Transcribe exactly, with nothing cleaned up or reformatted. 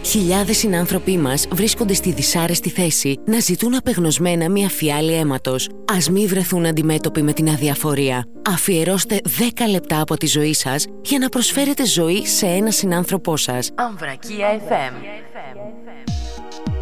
Χιλιάδες συνάνθρωποι μας βρίσκονται στη δυσάρεστη θέση να ζητούν απεγνωσμένα μια φιάλη αίματος. Ας μη βρεθούν αντιμέτωποι με την αδιαφορία. Αφιερώστε δέκα λεπτά από τη ζωή σας για να προσφέρετε ζωή σε ένα συνάνθρωπό σας. Αμβρακία εφ εμ.